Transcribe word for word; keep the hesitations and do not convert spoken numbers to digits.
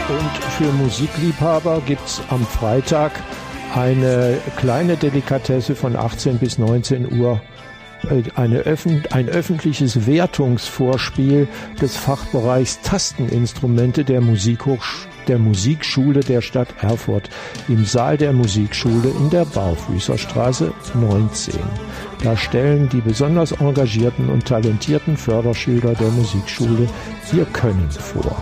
Und für Musikliebhaber gibt's am Freitag eine kleine Delikatesse von achtzehn bis neunzehn Uhr. Eine Öffn- ein öffentliches Wertungsvorspiel des Fachbereichs Tasteninstrumente der Musikhochsch- der Musikschule der Stadt Erfurt im Saal der Musikschule in der Barfüßerstraße neunzehn. Da stellen die besonders engagierten und talentierten Förderschüler der Musikschule ihr Können vor.